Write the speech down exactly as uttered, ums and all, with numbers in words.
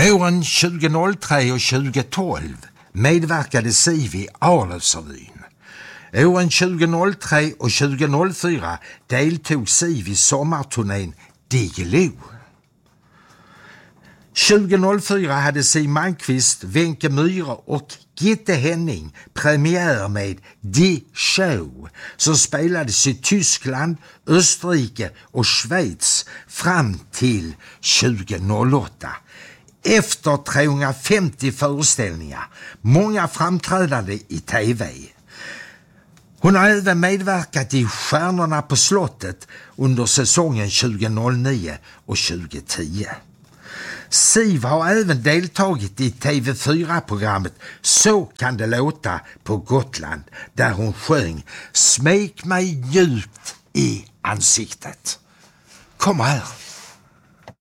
Åren tjugohundratre och tjugotolv medverkade Siv i Arlövsrevyn. Åren tjugohundratre och tjugohundrafyra deltog Siv i sommarturnén Diggiloo. tjugohundrafyra hade Siw Malmkvist, Wenche Myhre och Gitte Henning premiär med Die Show som spelades i Tyskland, Österrike och Schweiz fram till tjugohundraåtta. Efter trehundrafemtio föreställningar, många framträdande i tv. Hon har även medverkat i Stjärnorna på slottet under säsongen tjugohundranio och tjugotio. Siv har även deltagit i T V fyra-programmet Så kan det låta på Gotland, där hon sjöng Smek mig djupt i ansiktet. Kom här!